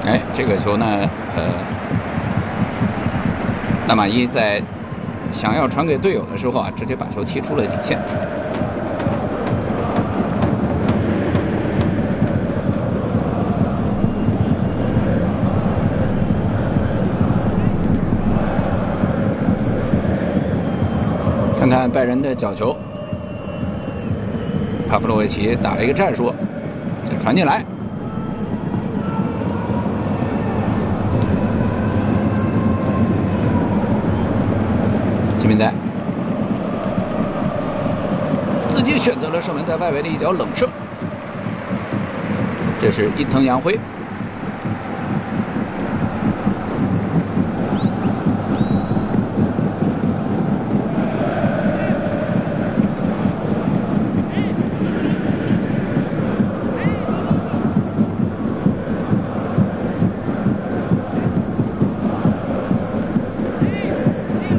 哎，这个球呢，纳马伊在想要传给队友的时候啊，直接把球踢出了底线。看看拜仁的角球，帕夫洛维奇打了一个战术，再传进来。金明哉自己选择了射门在外围的一脚冷射，这是伊藤洋辉。